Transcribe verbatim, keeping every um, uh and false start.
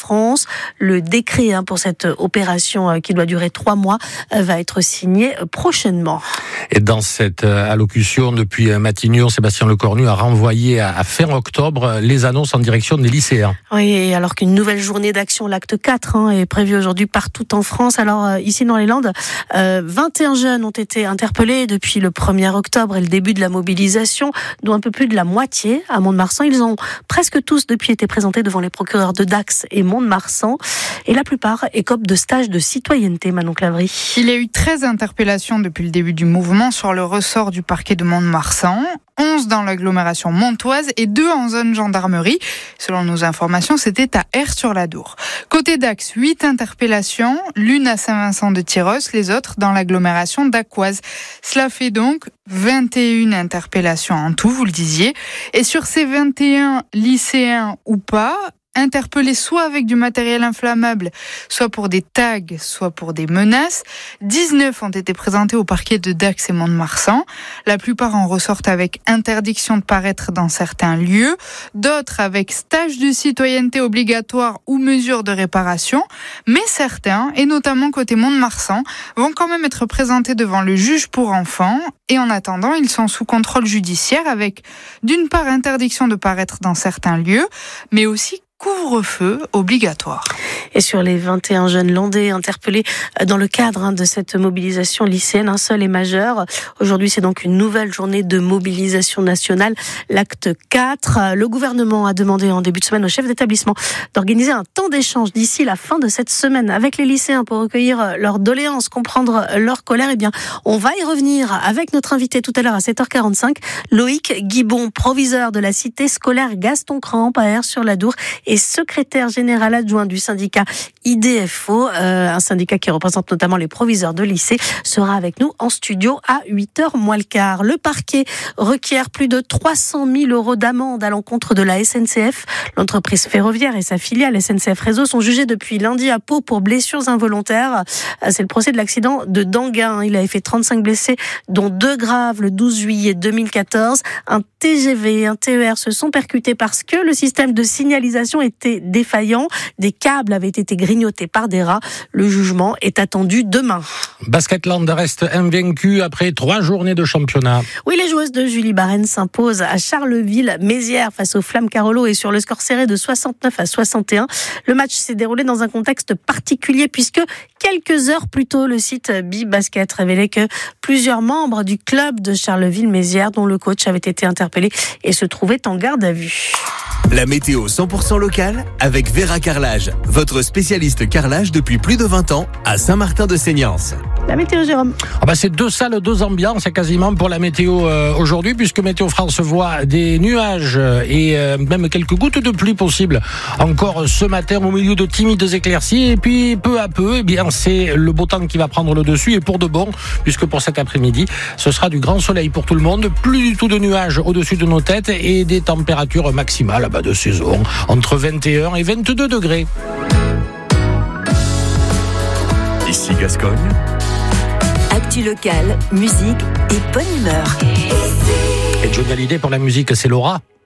France. Le décret hein, pour cette opération euh, qui doit durer trois mois euh, va être signé euh, prochainement. Et dans cette euh, allocution depuis Matignon, Sébastien Lecornu a renvoyé à, à fin octobre les annonces en direction des lycéens. Oui, alors qu'une nouvelle journée d'action, l'acte quatre, hein, est prévue aujourd'hui partout en France. Alors euh, ici dans les Landes, euh, vingt et un jeunes ont été interpellés depuis le premier octobre et le début de la mobilisation, dont un peu plus de la moitié à Mont-de-Marsan. Ils ont presque tous depuis été présentés devant les procureurs de Dax et Mont-de-Marsan. Et la plupart écopent de stages de citoyenneté, Manon Clavry. Il y a eu treize interpellations depuis le début du mouvement sur le ressort du parquet de Mont-de-Marsan. onze dans l'agglomération montoise et deux en zone gendarmerie. Selon nos informations, c'était à Aire-sur-la-Dour. Côté Dax, huit interpellations, l'une à Saint-Vincent-de-Tyrosse, les autres dans l'agglomération d'Acquoise. Cela fait donc vingt et une interpellations en tout, vous le disiez. Et sur ces vingt et un lycéens ou pas, interpellés soit avec du matériel inflammable, soit pour des tags, soit pour des menaces. dix-neuf ont été présentés au parquet de Dax et Mont-de-Marsan. La plupart en ressortent avec interdiction de paraître dans certains lieux, d'autres avec stage de citoyenneté obligatoire ou mesure de réparation. Mais certains, et notamment côté Mont-de-Marsan, vont quand même être présentés devant le juge pour enfants. Et en attendant, ils sont sous contrôle judiciaire avec, d'une part, interdiction de paraître dans certains lieux, mais aussi couvre-feu obligatoire. Et sur les vingt et un jeunes landais interpellés dans le cadre hein, de cette mobilisation lycéenne, un seul est majeur. Aujourd'hui, c'est donc une nouvelle journée de mobilisation nationale, l'acte quatre. Le gouvernement a demandé en début de semaine au chef d'établissement d'organiser un temps d'échange d'ici la fin de cette semaine avec les lycéens pour recueillir leurs doléances, comprendre leur colère. Eh bien, on va y revenir avec notre invité tout à l'heure à sept heures quarante-cinq, Loïc Guibon, proviseur de la cité scolaire Gaston Crampe à Aire-sur-la-Dour et secrétaire général adjoint du syndicat I D F O, euh, un syndicat qui représente notamment les proviseurs de lycée, sera avec nous en studio à huit heures moins le quart. Le parquet requiert plus de trois cent mille euros d'amende à l'encontre de la S N C F. L'entreprise ferroviaire et sa filiale S N C F Réseau sont jugés depuis lundi à Pau pour blessures involontaires. C'est le procès de l'accident de Danguin. Il avait fait trente-cinq blessés, dont deux graves le douze juillet deux mille quatorze. Un T G V et un T E R se sont percutés parce que le système de signalisation était défaillant. Des câbles avaient été grignotés par des rats. Le jugement est attendu demain. Basketland reste invaincu après trois journées de championnat. Oui, les joueuses de Julie Barène s'imposent à Charleville-Mézières face aux Flammes Carolo et sur le score serré de soixante-neuf à soixante et un. Le match s'est déroulé dans un contexte particulier puisque quelques heures plus tôt, le site Bibasket révélait que plusieurs membres du club de Charleville-Mézières, dont le coach avait été interpellé et se trouvaient en garde à vue. La météo cent pour cent locale avec Vera Carrelage, votre spécialiste carrelage depuis plus de vingt ans à Saint-Martin-de-Seignance. La météo, Jérôme. Ah bah c'est deux salles, deux ambiances quasiment pour la météo euh, aujourd'hui, puisque Météo France voit des nuages et euh, même quelques gouttes de pluie possibles encore ce matin au milieu de timides éclaircies. Et puis peu à peu, eh bien c'est le beau temps qui va prendre le dessus et pour de bon, puisque pour cet après-midi, ce sera du grand soleil pour tout le monde, plus du tout de nuages au-dessus de nos têtes et des températures maximales bah, de saison entre vingt et un et vingt-deux degrés. Ici Gascogne. Actu locale, musique et bonne humeur. Et Johnny Hallyday pour la musique, c'est Laura.